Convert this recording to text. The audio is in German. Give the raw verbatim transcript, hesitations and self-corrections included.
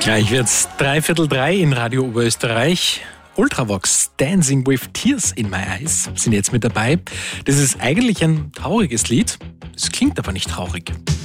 Gleich wird's dreiviertel drei in Radio Oberösterreich. Ultravox, Dancing with Tears in My Eyes, sind jetzt mit dabei. Das ist eigentlich ein trauriges Lied. Es klingt aber nicht traurig.